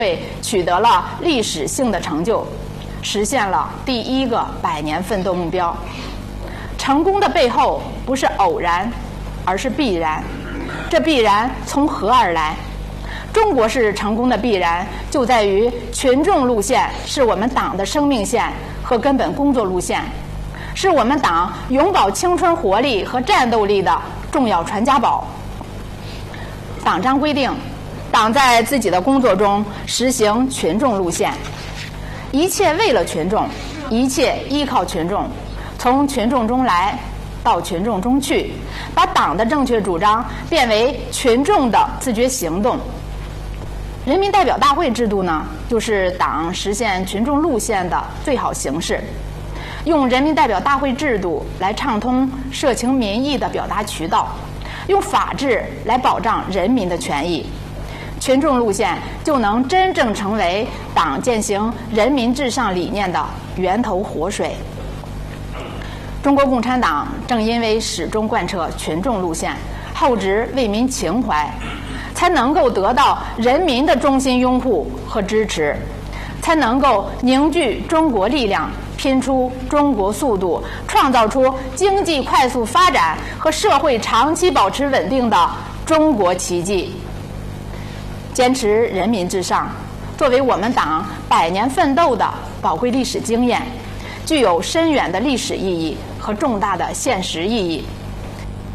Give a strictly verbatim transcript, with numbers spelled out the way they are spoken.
会取得了历史性的成就，实现了第一个百年奋斗目标。成功的背后不是偶然，而是必然。这必然从何而来？中国式成功的必然就在于群众路线是我们党的生命线和根本工作路线，是我们党永葆青春活力和战斗力的重要传家宝。党章规定，党在自己的工作中实行群众路线，一切为了群众，一切依靠群众，从群众中来到群众中去，把党的正确主张变为群众的自觉行动。人民代表大会制度呢，就是党实现群众路线的最好形式。用人民代表大会制度来畅通社情民意的表达渠道，用法治来保障人民的权益，群众路线就能真正成为党践行人民至上理念的源头活水。中国共产党正因为始终贯彻群众路线，厚植为民情怀，才能够得到人民的衷心拥护和支持，才能够凝聚中国力量，拼出中国速度，创造出经济快速发展和社会长期保持稳定的中国奇迹。坚持人民至上，作为我们党百年奋斗的宝贵历史经验，具有深远的历史意义和重大的现实意义。